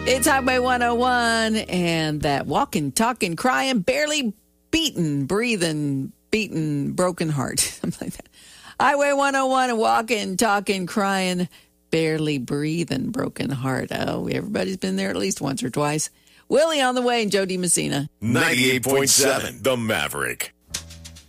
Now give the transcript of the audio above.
It's Highway 101 and that walking, talking, crying, barely beaten, breathing, beaten, broken heart. Something like that. Highway 101 and walking, talking, crying, barely breathing, broken heart. Oh, everybody's been there at least once or twice. Willie on the way and Joe DiMessina. 98.7 The Maverick.